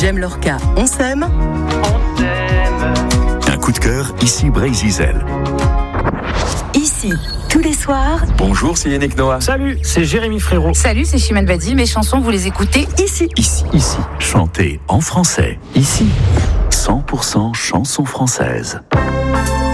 J'aime Lorca, on s'aime. Un coup de cœur, ici Brésil. Ici, tous les soirs. Bonjour, c'est Yannick Noah. Salut, c'est Jérémy Frérot. Salut, c'est Chimène Badi. Mes chansons, vous les écoutez ici. Ici. Chantez en français. Ici. 100% chansons françaises.